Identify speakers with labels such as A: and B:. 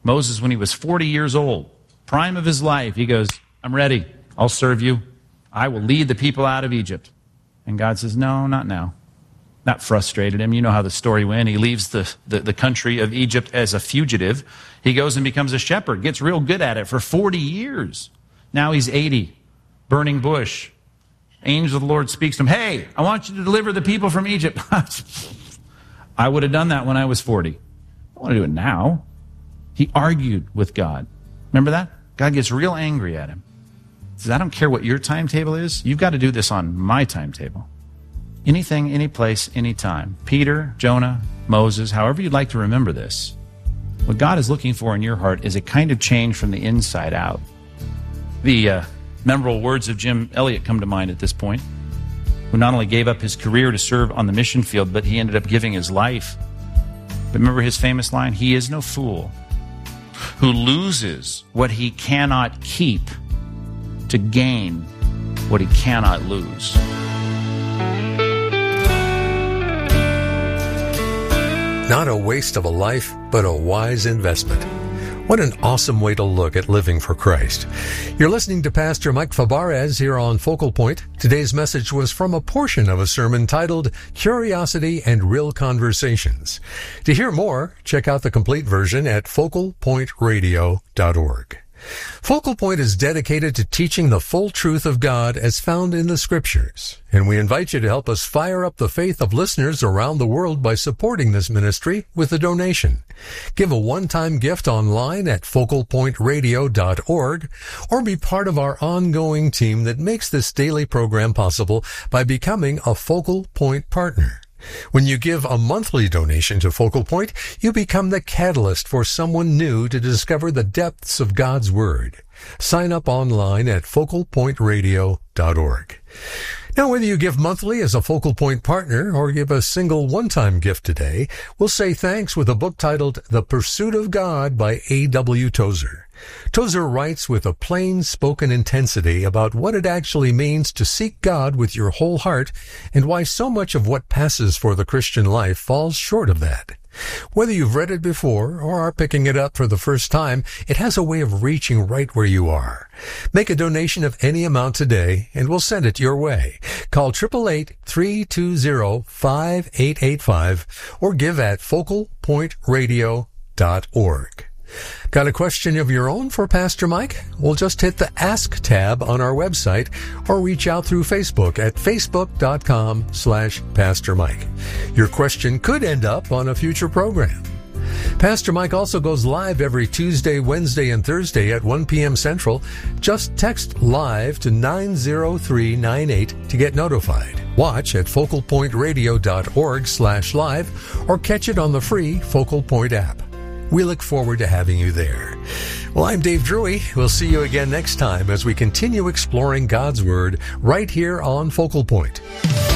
A: Moses, when he was 40 years old, prime of his life, he goes, I'm ready. I'll serve you. I will lead the people out of Egypt. And God says, no, not now. That frustrated him. You know how the story went. He leaves the country of Egypt as a fugitive. He goes and becomes a shepherd, gets real good at it for 40 years. Now he's 80, burning bush. Angel of the Lord speaks to him, hey, I want you to deliver the people from Egypt. I would have done that when I was 40. I don't want to do it now. He argued with God. Remember that? God gets real angry at him. He says, I don't care what your timetable is. You've got to do this on my timetable. Anything, any place, any time. Peter, Jonah, Moses, however you'd like to remember this. What God is looking for in your heart is a kind of change from the inside out. The memorable words of Jim Elliot come to mind at this point, who not only gave up his career to serve on the mission field, but he ended up giving his life. But remember his famous line, he is no fool who loses what he cannot keep to gain what he cannot lose.
B: Not a waste of a life, but a wise investment. What an awesome way to look at living for Christ. You're listening to Pastor Mike Fabarez here on Focal Point. Today's message was from a portion of a sermon titled Curiosity and Real Conversations. To hear more, check out the complete version at focalpointradio.org. Focal Point is dedicated to teaching the full truth of God as found in the Scriptures, and we invite you to help us fire up the faith of listeners around the world by supporting this ministry with a donation. Give a one-time gift online at focalpointradio.org, or be part of our ongoing team that makes this daily program possible by becoming a Focal Point partner. When you give a monthly donation to Focal Point, you become the catalyst for someone new to discover the depths of God's Word. Sign up online at focalpointradio.org. Now, whether you give monthly as a Focal Point partner or give a single one-time gift today, we'll say thanks with a book titled The Pursuit of God by A.W. Tozer. Tozer writes with a plain-spoken intensity about what it actually means to seek God with your whole heart and why so much of what passes for the Christian life falls short of that. Whether you've read it before or are picking it up for the first time, it has a way of reaching right where you are. Make a donation of any amount today, and we'll send it your way. Call 888-320-5885 or give at focalpointradio.org. Got a question of your own for Pastor Mike? Well, just hit the Ask tab on our website or reach out through Facebook at facebook.com/Pastor Mike. Your question could end up on a future program. Pastor Mike also goes live every Tuesday, Wednesday, and Thursday at 1 p.m. Central. Just text LIVE to 90398 to get notified. Watch at focalpointradio.org/live or catch it on the free Focal Point app. We look forward to having you there. Well, I'm Dave Drury. We'll see you again next time as we continue exploring God's Word right here on Focal Point.